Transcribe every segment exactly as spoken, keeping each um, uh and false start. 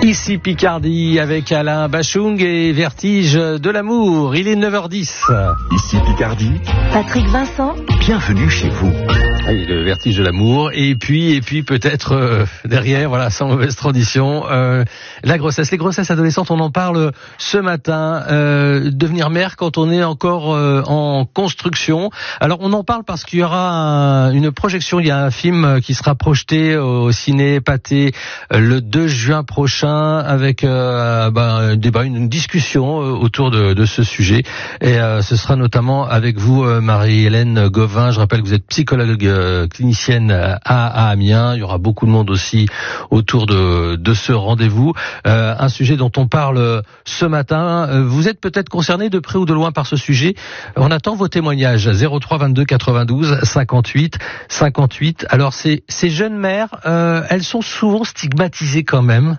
Ici Picardie avec Alain Bachung et Vertige de l'amour. Il est neuf heures dix. Ici Picardie. Patrick Vincent. Bienvenue chez vous. Oui, le vertige de l'amour. Et puis, et puis peut-être euh, derrière, voilà, sans mauvaise tradition, euh, la grossesse. Les grossesses adolescentes, on en parle ce matin. Euh, devenir mère quand on est encore euh, en construction. Alors, on en parle parce qu'il y aura un, une projection. Il y a un film qui sera projeté au ciné Pathé le deux juin prochain avec euh, ben, un débat, une, une discussion autour de, de ce sujet. Et euh, ce sera notamment avec vous, euh, Marie-Hélène Gauvin. Je rappelle que vous êtes psychologue euh, clinicienne à, à Amiens. Il y aura beaucoup de monde aussi autour de, de ce rendez-vous. Euh, un sujet dont on parle ce matin. Vous êtes peut-être concerné de près ou de loin par ce sujet. On attend vos témoignages. zéro trois vingt-deux quatre-vingt-douze cinquante-huit cinquante-huit. Alors ces, ces jeunes mères, euh, elles sont souvent stigmatisées quand même.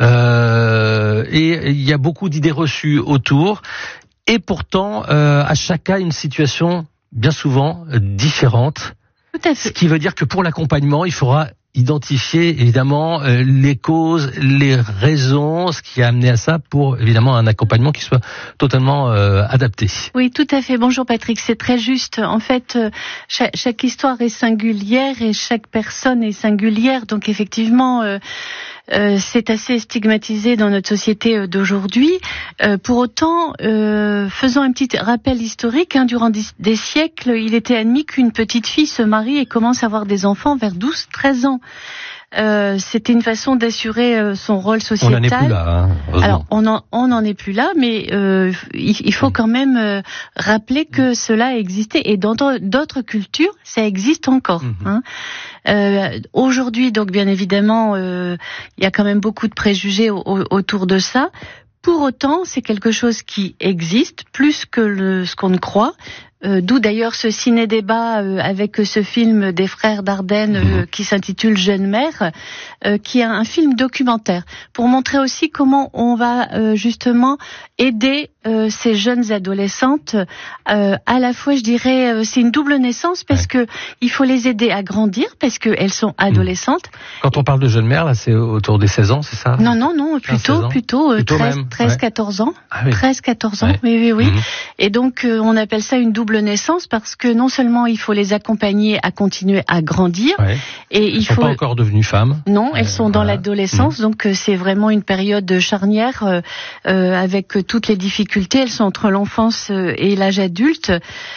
Euh, et il y a beaucoup d'idées reçues autour. Et pourtant, euh, à chaque cas, une situation bien souvent euh, différente. Tout à fait. Ce qui veut dire que pour l'accompagnement, il faudra identifier évidemment euh, les causes, les raisons, ce qui a amené à ça pour évidemment un accompagnement qui soit totalement euh, adapté. Oui, tout à fait. Bonjour Patrick, c'est très juste. En fait, euh, chaque, chaque histoire est singulière et chaque personne est singulière. Donc effectivement, euh, euh, c'est assez stigmatisé dans notre société d'aujourd'hui. Euh, pour autant, euh, faisons un petit rappel historique. Hein, durant des, des siècles, il était admis qu'une petite fille se marie et commence à avoir des enfants vers douze treize ans. Euh, c'était une façon d'assurer euh, son rôle sociétal. On n'en est plus là. Hein, Alors, on en, on n'en est plus là, mais euh, il, il faut quand même euh, rappeler que cela existait. Et dans d'autres cultures, ça existe encore. Mm-hmm. Hein. Euh, aujourd'hui, donc bien évidemment, euh, il y a quand même beaucoup de préjugés au, au, autour de ça. Pour autant, c'est quelque chose qui existe, plus que le, ce qu'on ne croit. Euh, d'où d'ailleurs ce ciné-débat euh, avec ce film des frères Dardenne euh, qui s'intitule Jeune mère, euh, qui est un film documentaire, pour montrer aussi comment on va euh, justement aider euh, ces jeunes adolescentes. Euh, à la fois, je dirais, euh, c'est une double naissance parce ouais. que il faut les aider à grandir parce qu'elles sont adolescentes. Quand on parle de jeune mère, là, c'est autour des seize ans, c'est ça? Non, non, non, plutôt, plutôt, euh, plutôt treize quatorze ans. Ah, oui. treize quatorze ans, ouais. oui, oui, oui. Mmh. Et donc, euh, on appelle ça une double naissance parce que non seulement il faut les accompagner à continuer à grandir, ouais. et elles il sont faut pas encore devenues femmes. Non, elles euh, sont dans voilà. l'adolescence, mmh. donc euh, c'est vraiment une période charnière euh, euh, avec toutes les difficultés. Elles sont entre l'enfance euh, et l'âge adulte.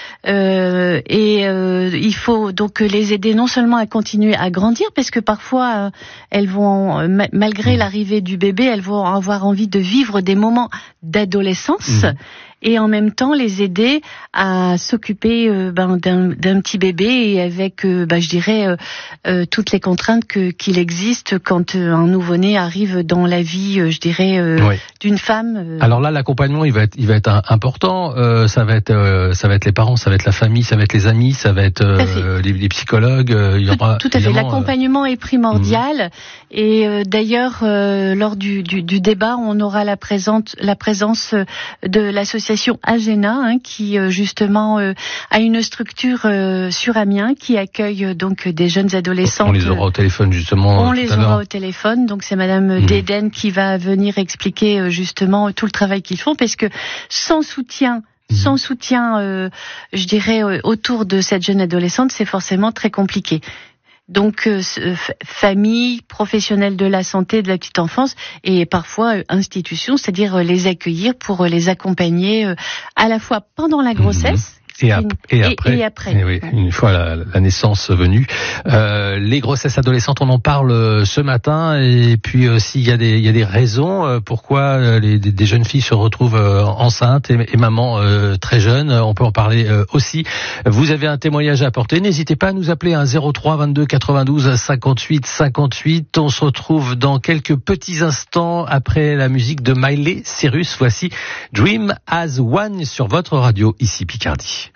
Euh, et euh, il faut donc les aider non seulement à continuer à grandir, parce que parfois euh, elles vont, euh, ma- malgré l'activité du bébé, elles vont avoir envie de vivre des moments d'adolescence. Mmh. Et en même temps les aider à s'occuper euh, ben, d'un, d'un petit bébé et avec, euh, ben, je dirais, euh, euh, toutes les contraintes que, qu'il existe quand euh, un nouveau-né arrive dans la vie, euh, je dirais, euh, oui. d'une femme. Euh... Alors là, l'accompagnement, il va être, il va être important. Euh, ça va être, euh, ça va être les parents, ça va être la famille, ça va être les amis, ça va être euh, les, les psychologues. Euh, il y aura tout, tout à fait. L'accompagnement euh... est primordial. Mmh. Et euh, d'ailleurs, euh, lors du, du, du débat, on aura la présence, la présence de l'association Agena, hein, qui euh, justement euh, a une structure euh, sur Amiens qui accueille euh, donc des jeunes adolescentes. On les aura au téléphone justement. On tout les à aura l'heure. au téléphone. Donc c'est Madame mmh. Dédène qui va venir expliquer euh, justement tout le travail qu'ils font, parce que sans soutien. Sans soutien, euh, je dirais, euh, autour de cette jeune adolescente, c'est forcément très compliqué. Donc, euh, f- famille, professionnels de la santé, de la petite enfance, et parfois euh, institutions, c'est-à-dire euh, les accueillir pour euh, les accompagner euh, à la fois pendant la grossesse. Mmh. Et, ap- et, après, et, et après, et oui, une fois la, la naissance venue, euh, les grossesses adolescentes, on en parle ce matin. Et puis aussi, il y a des, il y a des raisons euh, pourquoi les, des, des jeunes filles se retrouvent euh, enceintes et, et mamans euh, très jeunes. On peut en parler euh, aussi. Vous avez un témoignage à apporter. N'hésitez pas à nous appeler à zéro trois vingt-deux quatre-vingt-douze cinquante-huit cinquante-huit. On se retrouve dans quelques petits instants après la musique de Miley Cyrus. Voici Dream as One sur votre radio ici Picardie.